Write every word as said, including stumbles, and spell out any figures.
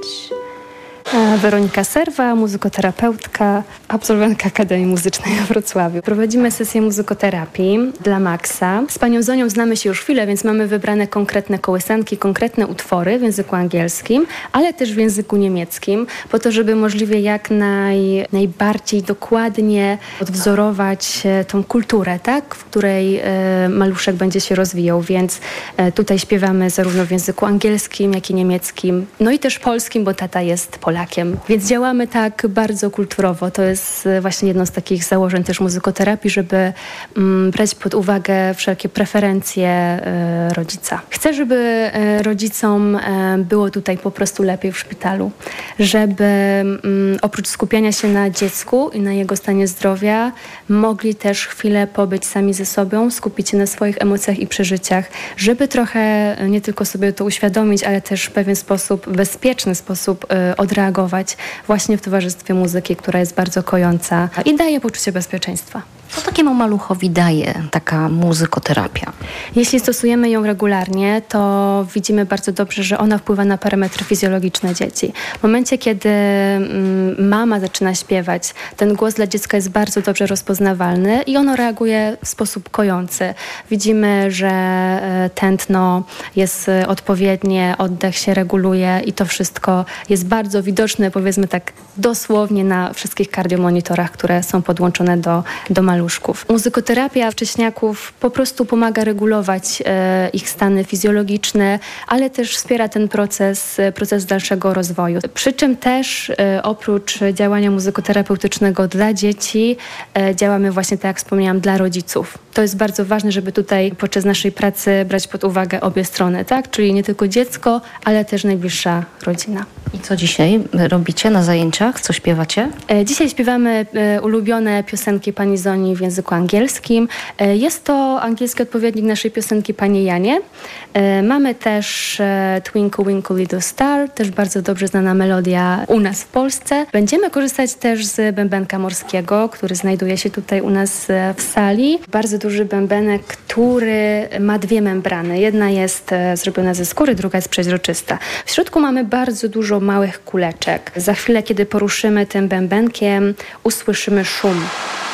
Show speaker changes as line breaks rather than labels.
Weronika Serwa, muzykoterapeutka, absolwentka Akademii Muzycznej we Wrocławiu. Prowadzimy sesję muzykoterapii dla Maxa. Z panią Zonią znamy się już chwilę, więc mamy wybrane konkretne kołysanki, konkretne utwory w języku angielskim, ale też w języku niemieckim, po to, żeby możliwie jak naj, najbardziej dokładnie odwzorować tą kulturę, tak, w której e, maluszek będzie się rozwijał, więc e, tutaj śpiewamy zarówno w języku angielskim, jak i niemieckim, no i też polskim, bo tata jest Polakiem. Więc działamy tak bardzo kulturowo. To jest właśnie jedno z takich założeń też muzykoterapii, żeby mm, brać pod uwagę wszelkie preferencje e, rodzica. Chcę, żeby e, rodzicom e, było tutaj po prostu lepiej w szpitalu. Żeby mm, oprócz skupiania się na dziecku i na jego stanie zdrowia, mogli też chwilę pobyć sami ze sobą, skupić się na swoich emocjach i przeżyciach, żeby trochę nie tylko sobie to uświadomić, ale też w pewien sposób, bezpieczny sposób e, odreagować właśnie w towarzystwie muzyki, która jest bardzo kojąca i daje poczucie bezpieczeństwa.
Co takiemu maluchowi daje taka muzykoterapia?
Jeśli stosujemy ją regularnie, to widzimy bardzo dobrze, że ona wpływa na parametry fizjologiczne dzieci. W momencie, kiedy mm, mama zaczyna śpiewać, ten głos dla dziecka jest bardzo dobrze rozpoznawalny i ono reaguje w sposób kojący. Widzimy, że e, tętno jest odpowiednie, oddech się reguluje i to wszystko jest bardzo widoczne, powiedzmy tak dosłownie na wszystkich kardiomonitorach, które są podłączone do, do maluszków. Muzykoterapia wcześniaków po prostu pomaga regulować e, ich stany fizjologiczne, ale też wspiera ten proces, proces dalszego rozwoju. Przy czym też e, oprócz działania muzykoterapeutycznego dla dzieci e, działamy właśnie, tak jak wspomniałam, dla rodziców. To jest bardzo ważne, żeby tutaj podczas naszej pracy brać pod uwagę obie strony, tak? Czyli nie tylko dziecko, ale też najbliższa rodzina.
I co dzisiaj robicie na zajęciach? Co śpiewacie?
E, dzisiaj śpiewamy e, ulubione piosenki pani Zoni w języku angielskim. E, jest to angielski odpowiednik naszej piosenki Panie Janie. E, mamy też e, Twinkle Winkle Little Star, też bardzo dobrze znana melodia u nas w Polsce. Będziemy korzystać też z bębenka morskiego, który znajduje się tutaj u nas e, w sali. Bardzo duży bębenek, który ma dwie membrany. Jedna jest e, zrobiona ze skóry, druga jest przeźroczysta. W środku mamy bardzo dużo małych kuleczek. Za chwilę, kiedy poruszymy tym bębenkiem, usłyszymy szum.